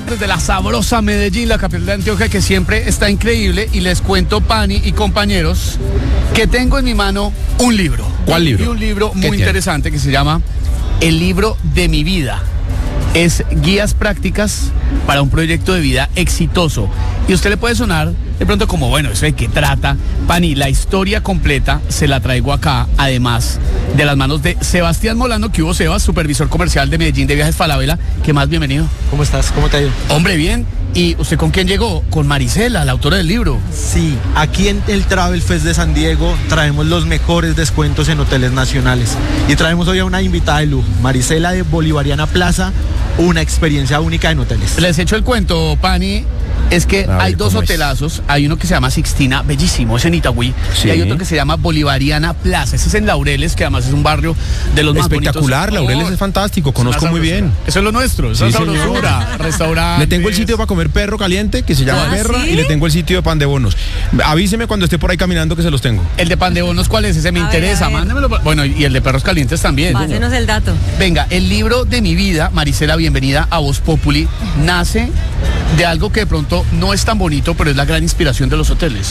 desde la sabrosa Medellín, la capital de Antioquia, que siempre está increíble. Y les cuento, Pani y compañeros, que tengo en mi mano un libro. ¿Cuál libro? Y un libro muy interesante que se llama El libro de mi vida. Es guías prácticas para un proyecto de vida exitoso. Y usted le puede sonar de pronto como, bueno, ¿eso de qué trata? Pani, la historia completa se la traigo acá, además de las manos de Sebastián Molano, que hubo Sebas, supervisor comercial de Medellín de Viajes Falabella. ¿Qué más? Bienvenido. ¿Cómo estás? ¿Cómo te ha ido? Hombre, bien. ¿Y usted con quién llegó? Con Marisela, la autora del libro. Sí, aquí en el Travel Fest de San Diego traemos los mejores descuentos en hoteles nacionales. Y traemos hoy a una invitada de lujo, Marisela de Bolivariana Plaza, una experiencia única en hoteles. Les echo el cuento, Pani. Es que hay dos hotelazos, hay uno que se llama Sixtina, bellísimo, es en Itagüí, y hay otro que se llama Bolivariana Plaza, ese es en Laureles, que además es un barrio de los más bonitos. Espectacular, Laureles es fantástico, conozco muy bien. Eso es lo nuestro, esa es sabrosura, restaurante. Le tengo el sitio para comer perro caliente, que se llama Perra, ¿sí? Y le tengo el sitio de pan de bonos. Avíseme cuando esté por ahí caminando que se los tengo. El de pan de bonos, ¿cuál es? Ese me interesa, mándemelo. Bueno, y el de perros calientes también. Pásenos el dato. Venga, el libro de mi vida, Marisela, bienvenida a Voz Populi, nace de algo que de pronto no es tan bonito, pero es la gran inspiración de los hoteles.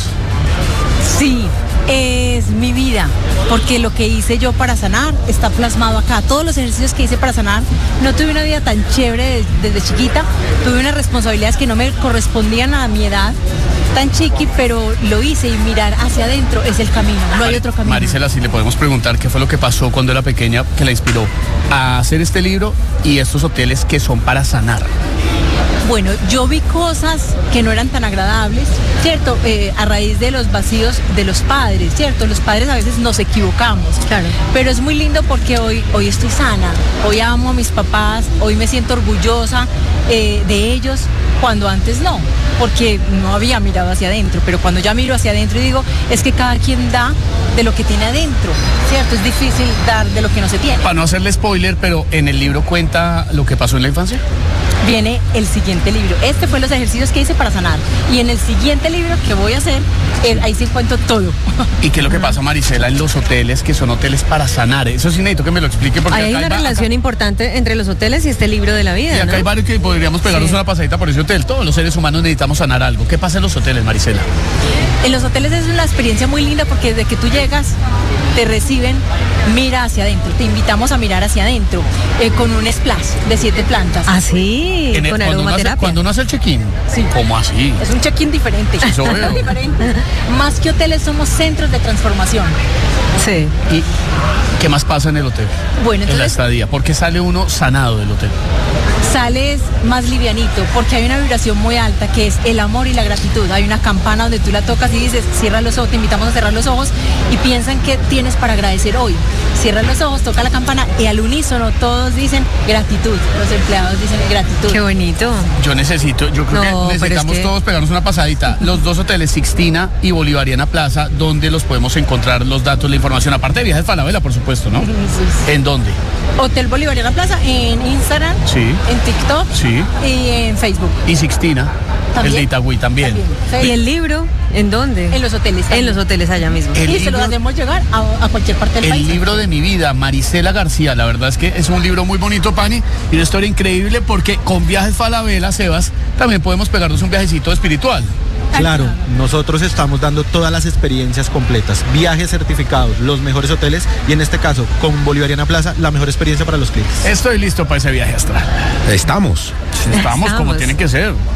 Sí, es mi vida, porque lo que hice yo para sanar está plasmado acá. Todos los ejercicios que hice para sanar, no tuve una vida tan chévere desde chiquita, tuve unas responsabilidades que no me correspondían a mi edad tan chiqui, pero lo hice, y mirar hacia adentro es el camino, no hay otro camino. Marisela, si le podemos preguntar qué fue lo que pasó cuando era pequeña que la inspiró a hacer este libro y estos hoteles que son para sanar. Bueno, yo vi cosas que no eran tan agradables, ¿cierto? A raíz de los vacíos de los padres, ¿cierto? Los padres a veces nos equivocamos, claro. Pero es muy lindo porque hoy estoy sana, hoy amo a mis papás, hoy me siento orgullosa de ellos, cuando antes no, porque no había mirado hacia adentro. Pero cuando ya miro hacia adentro y digo, es que cada quien da de lo que tiene adentro, ¿cierto? Es difícil dar de lo que no se tiene. Para no hacerle spoiler, pero en el libro cuenta lo que pasó en la infancia. Viene el siguiente libro. Este fue los ejercicios que hice para sanar. Y en el siguiente libro que voy a hacer, ahí sí cuento todo. ¿Y qué es lo que pasa, Marisela, en los hoteles, que son hoteles para sanar? Eso sí necesito que me lo explique. Porque hay una relación importante entre los hoteles y este libro de la vida. Y acá hay varios que podríamos pegarnos una pasadita por ese hotel. Todos los seres humanos necesitamos sanar algo. ¿Qué pasa en los hoteles, Marisela? En los hoteles es una experiencia muy linda porque desde que tú llegas, te reciben, mira hacia adentro. Te invitamos a mirar hacia adentro con un splash de 7 plantas. ¿Ah, sí? Con aromaterapia. Cuando uno hace el check-in. Sí. ¿Cómo así? Es un check-in diferente. Eso veo. Más que hoteles, somos centros de transformación. Sí. ¿Y qué más pasa en el hotel? Bueno, entonces, en la estadía. ¿Por qué sale uno sanado del hotel? Sales más livianito porque hay una vibración muy alta que es el amor y la gratitud. Hay una campana donde tú la tocas y dices, cierra los ojos, te invitamos a cerrar los ojos y piensan qué tienes para agradecer hoy. Cierra los ojos, toca la campana y al unísono todos dicen gratitud. Los empleados dicen gratitud. Qué bonito. Yo creo que necesitamos todos pegarnos una pasadita. Los dos hoteles, Sixtina y Bolivariana Plaza, ¿dónde los podemos encontrar los datos, la información? Aparte de Viajes Falabella, por supuesto, ¿no? Sí. ¿En dónde? Hotel Bolivariana Plaza en Instagram, sí, en TikTok, sí, y en Facebook. Y Sixtina, ¿también? El de Itagüí también. ¿Y el libro? ¿En dónde? En los hoteles. También. En los hoteles allá mismo. Y se lo hacemos llegar a cualquier parte del país. El libro de mi vida, Marisela García. La verdad es que es un libro muy bonito, Pani, y una historia increíble porque con Viajes Falabella, Sebas, también podemos pegarnos un viajecito espiritual. Claro, nosotros estamos dando todas las experiencias completas, viajes certificados, los mejores hoteles y en este caso con Bolivariana Plaza la mejor experiencia para los clientes. Estoy listo para ese viaje astral. Estamos como tiene que ser.